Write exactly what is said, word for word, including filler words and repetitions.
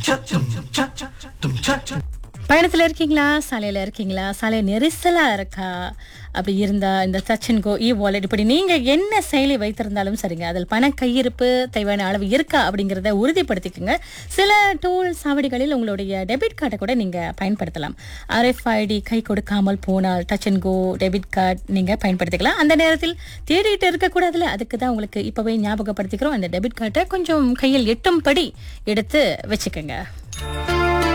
பயணத்துல இருக்கீங்களா, சாலையில இருக்கீங்களா, சாலை நெரிசலா இருக்கா? அப்படி இருந்தா இந்த touch and go, E wallet, இப்படி நீங்க என்ன செயலி வைத்திருந்தாலும் சரிங்க, அதில் பண கையிருப்பு தேவையான அளவு இருக்கா அப்படிங்கறத உறுதிப்படுத்திக்கோங்க. சில டோல் சாவடிகளில் உங்களுடைய டெபிட் கார்டை கூட நீங்க பயன்படுத்தலாம். ஆர்எஃப்ஐடி கை கொடுக்காமல் போனால் touch and go debit card நீங்க பயன்படுத்திக்கலாம். அந்த நேரத்தில் தேடிட்டு இருக்க கூடாதுல, அதுக்கு தான் உங்களுக்கு இப்பவே ஞாபகப்படுத்திக்கிறோம். அந்த டெபிட் கார்டை கொஞ்சம் கையில் எட்டும்படி எடுத்து வச்சுக்கோங்க.